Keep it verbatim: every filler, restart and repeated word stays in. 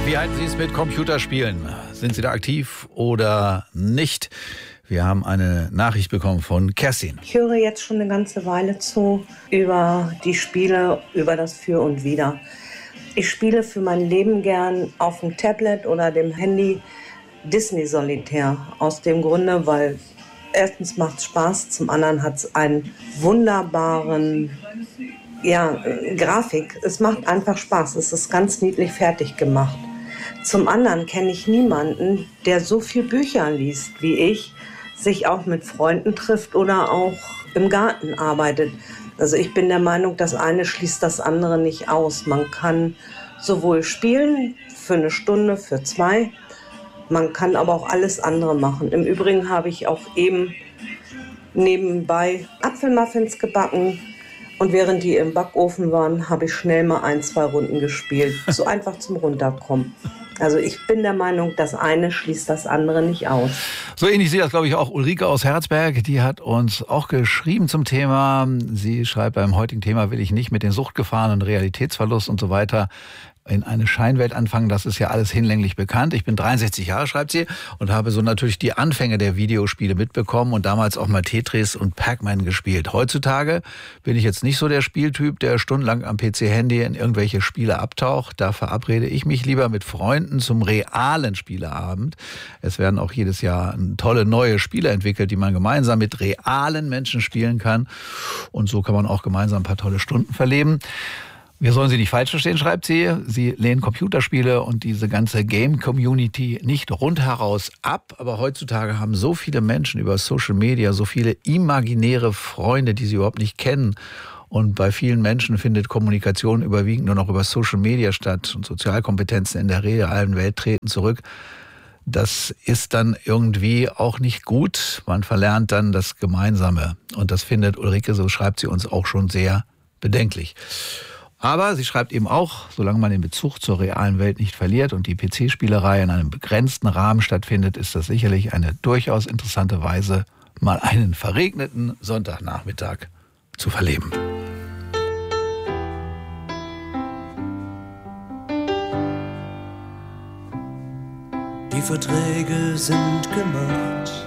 Wie halten Sie es mit Computerspielen? Sind Sie da aktiv oder nicht? Wir haben eine Nachricht bekommen von Kerstin. Ich höre jetzt schon eine ganze Weile zu über die Spiele, über das Für und Wider. Ich spiele für mein Leben gern auf dem Tablet oder dem Handy Disney Solitär. Aus dem Grunde, weil erstens macht es Spaß, zum anderen hat es einen wunderbaren ja, Grafik. Es macht einfach Spaß. Es ist ganz niedlich fertig gemacht. Zum anderen kenne ich niemanden, der so viel Bücher liest wie ich, sich auch mit Freunden trifft oder auch im Garten arbeitet. Also ich bin der Meinung, das eine schließt das andere nicht aus. Man kann sowohl spielen für eine Stunde, für zwei, man kann aber auch alles andere machen. Im Übrigen habe ich auch eben nebenbei Apfelmuffins gebacken und während die im Backofen waren, habe ich schnell mal ein, zwei Runden gespielt. So einfach zum Runterkommen. Also ich bin der Meinung, das eine schließt das andere nicht aus. So ähnlich sieht das, glaube ich, auch Ulrike aus Herzberg. Die hat uns auch geschrieben zum Thema. Sie schreibt, beim heutigen Thema will ich nicht mit den Suchtgefahren und Realitätsverlust und so weiter in eine Scheinwelt anfangen. Das ist ja alles hinlänglich bekannt. Ich bin dreiundsechzig Jahre, schreibt sie, und habe so natürlich die Anfänge der Videospiele mitbekommen und damals auch mal Tetris und Pac-Man gespielt. Heutzutage bin ich jetzt nicht so der Spieltyp, der stundenlang am P C-Handy in irgendwelche Spiele abtaucht. Da verabrede ich mich lieber mit Freunden zum realen Spieleabend. Es werden auch jedes Jahr tolle neue Spiele entwickelt, die man gemeinsam mit realen Menschen spielen kann. Und so kann man auch gemeinsam ein paar tolle Stunden verleben. Wir sollen Sie nicht falsch verstehen, schreibt sie. Sie lehnen Computerspiele und diese ganze Game-Community nicht rundheraus ab. Aber heutzutage haben so viele Menschen über Social Media so viele imaginäre Freunde, die sie überhaupt nicht kennen. Und bei vielen Menschen findet Kommunikation überwiegend nur noch über Social Media statt. Und Sozialkompetenzen in der realen Welt treten zurück. Das ist dann irgendwie auch nicht gut. Man verlernt dann das Gemeinsame. Und das findet Ulrike, so schreibt sie uns, auch schon sehr bedenklich. Aber sie schreibt eben auch, solange man den Bezug zur realen Welt nicht verliert und die P C-Spielerei in einem begrenzten Rahmen stattfindet, ist das sicherlich eine durchaus interessante Weise, mal einen verregneten Sonntagnachmittag zu verleben. Die Verträge sind gemacht.